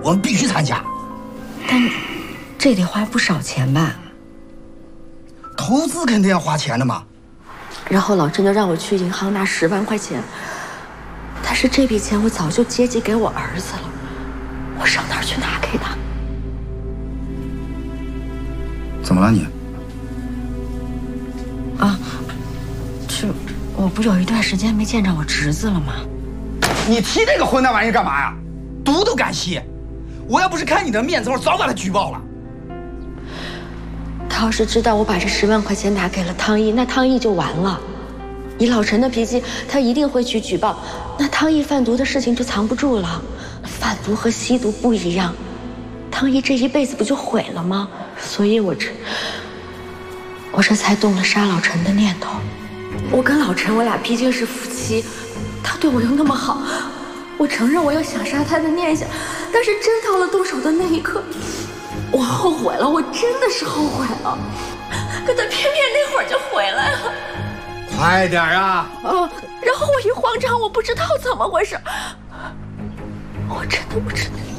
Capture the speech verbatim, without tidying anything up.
我们必须参加。 但这得花不少钱吧？ 投资肯定要花钱的嘛。 然后老陈就让我去银行拿十万块钱，但是这笔钱我早就接济给我儿子了，我上哪儿去拿给他？ 怎么了你？ 啊，这我不有一段时间没见着我侄子了吗？ 你提这个混蛋玩意干嘛呀？毒都敢吸！我要不是看你的面子，我早把他举报了。 他要是知道我把这十万块钱拿给了汤毅，那汤毅就完了。以老陈的脾气，他一定会去举报。那汤毅贩毒的事情就藏不住了。贩毒和吸毒不一样，汤毅这一辈子不就毁了吗？所以我这，我这才动了杀老陈的念头。我跟老陈，我俩毕竟是夫妻，他对我又那么好，我承认我有想杀他的念想，但是真到了动手的那一刻，我后悔了，我真的是后悔了。可他偏偏那会儿就回来了。 快点啊！ 呃，然后我一慌张，我不知道怎么回事，我真的不知道。